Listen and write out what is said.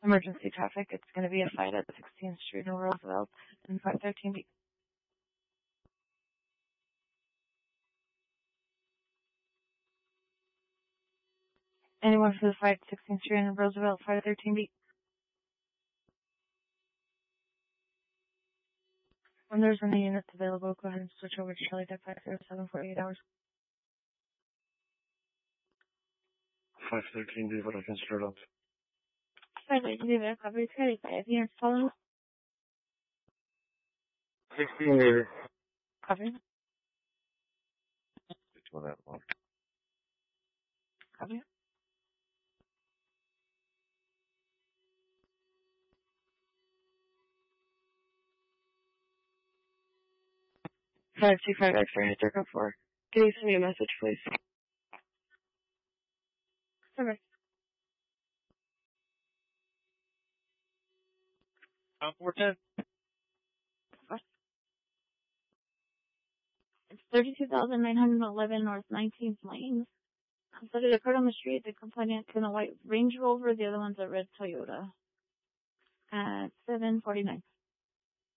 Emergency traffic. It's going to be a fight at 16th Street and Roosevelt and 513B. Anyone for the fight at 16th Street and Roosevelt, 513B. When there's any units available, go ahead and switch over to Charlie Deck 507 for 8 hours. 513 David, I can start up. 513 David, copy 35 units following. 16 David. Copy. Well, that one. Copy. Five two five X-ray, circle 4. Can you send me a message, please? Service. 410. It's 32,911 North 19th Lane. Considered occurred on the street. The complainant in a white Range Rover. The other one's a red Toyota. At 7:49.